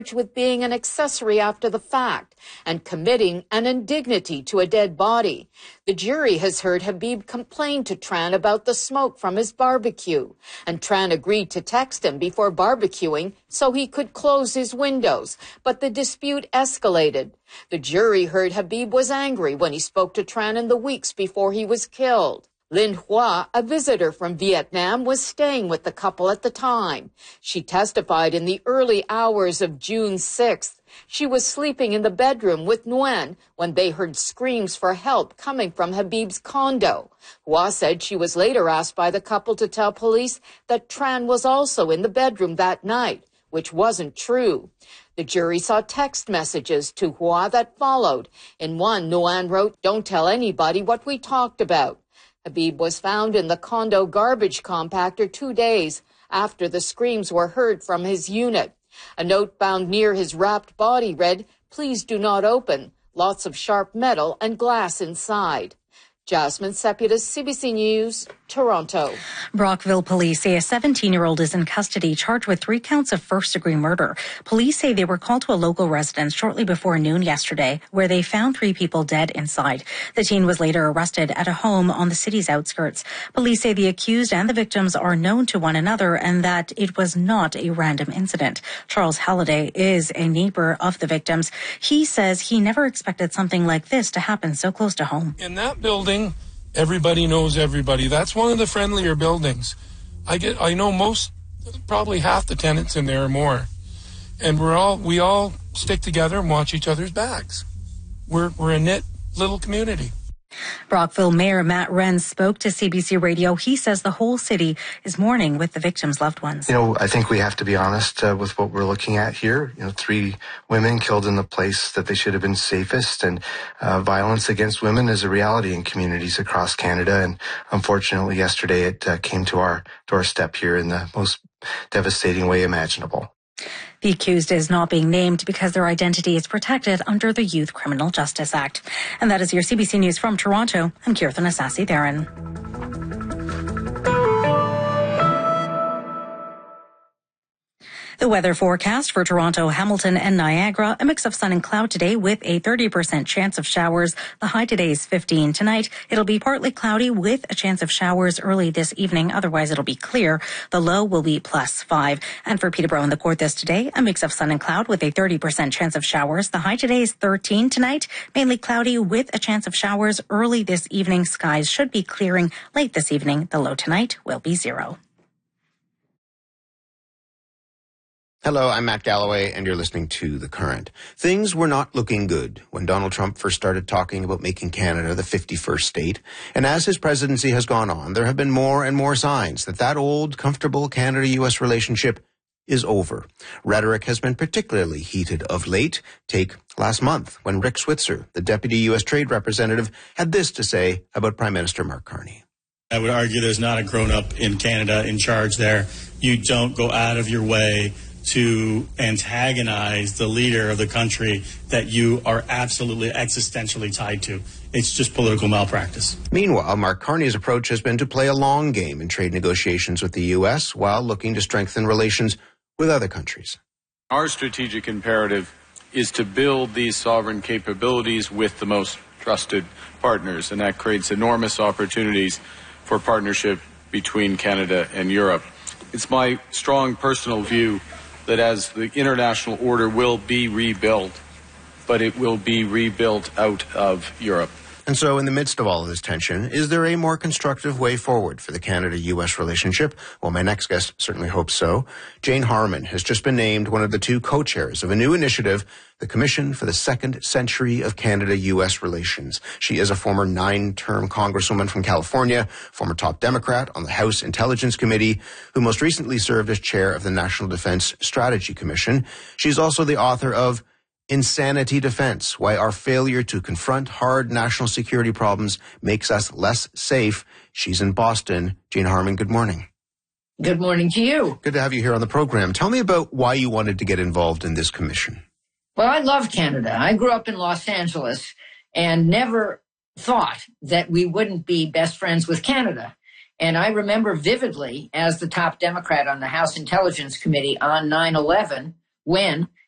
with being an accessory after the fact and committing an indignity to a dead body. The jury has heard Habib complain to Tran about the smoke from his barbecue, and Tran agreed to text him before barbecuing so he could close his windows, but the dispute escalated. The jury heard Habib was angry when he spoke to Tran in the weeks before he was killed. Linh Hoa, a visitor from Vietnam, was staying with the couple at the time. She testified in the early hours of June 6th. She was sleeping in the bedroom with Nguyen when they heard screams for help coming from Habib's condo. Hoa said she was later asked by the couple to tell police that Tran was also in the bedroom that night, which wasn't true. The jury saw text messages to Hoa that followed. In one, Nguyen wrote, "Don't tell anybody what we talked about." Habib was found in the condo garbage compactor 2 days after the screams were heard from his unit. A note found near his wrapped body read, "Please do not open. Lots of sharp metal and glass inside." Jasmine Seputis, CBC News, Toronto. Brockville police say a 17-year-old is in custody charged with 3 counts of first-degree murder. Police say they were called to a local residence shortly before noon yesterday, where they found 3 people dead inside. The teen was later arrested at a home on the city's outskirts. Police say the accused and the victims are known to one another and that it was not a random incident. Charles Halliday is a neighbor of the victims. He says he never expected something like this to happen so close to home. In that building, everybody knows everybody. That's one of the friendlier buildings. I know most, probably half the tenants in there or more. And we all stick together and watch each other's backs. We're a knit little community. Brockville Mayor Matt Wren spoke to CBC Radio. He says the whole city is mourning with the victims' loved ones. I think we have to be honest with what we're looking at here. 3 women killed in the place that they should have been safest, and violence against women is a reality in communities across Canada. And unfortunately, yesterday it came to our doorstep here in the most devastating way imaginable. The accused is not being named because their identity is protected under the Youth Criminal Justice Act. And that is your CBC News from Toronto. I'm Kirtan Asasi-Theron. The weather forecast for Toronto, Hamilton, and Niagara, a mix of sun and cloud today with a 30% chance of showers. The high today is 15. Tonight, it'll be partly cloudy with a chance of showers early this evening. Otherwise, it'll be clear. The low will be +5. And for Peterborough and the Courtice today, a mix of sun and cloud with a 30% chance of showers. The high today is 13. Tonight, mainly cloudy with a chance of showers early this evening. Skies should be clearing late this evening. The low tonight will be 0. Hello, I'm Matt Galloway, and you're listening to The Current. Things were not looking good when Donald Trump first started talking about making Canada the 51st state. And as his presidency has gone on, there have been more and more signs that old, comfortable Canada-U.S. relationship is over. Rhetoric has been particularly heated of late. Take last month, when Rick Switzer, the deputy U.S. trade representative, had this to say about Prime Minister Mark Carney. I would argue there's not a grown-up in Canada in charge there. You don't go out of your way to antagonize the leader of the country that you are absolutely existentially tied to. It's just political malpractice. Meanwhile, Mark Carney's approach has been to play a long game in trade negotiations with the U.S. while looking to strengthen relations with other countries. Our strategic imperative is to build these sovereign capabilities with the most trusted partners, and that creates enormous opportunities for partnership between Canada and Europe. It's my strong personal view that as the international order will be rebuilt, but it will be rebuilt out of Europe. And so in the midst of all of this tension, is there a more constructive way forward for the Canada-U.S. relationship? Well, my next guest certainly hopes so. Jane Harman has just been named one of the 2 co-chairs of a new initiative, the Commission for the Second Century of Canada-U.S. Relations. She is a former 9-term congresswoman from California, former top Democrat on the House Intelligence Committee, who most recently served as chair of the National Defense Strategy Commission. She's also the author of Insanity Defense, Why Our Failure to Confront Hard National Security Problems Makes Us Less Safe. She's in Boston. Jane Harman, good morning. Good morning to you. Good to have you here on the program. Tell me about why you wanted to get involved in this commission. Well, I love Canada. I grew up in Los Angeles and never thought that we wouldn't be best friends with Canada. And I remember vividly, as the top Democrat on the House Intelligence Committee on 9/11, when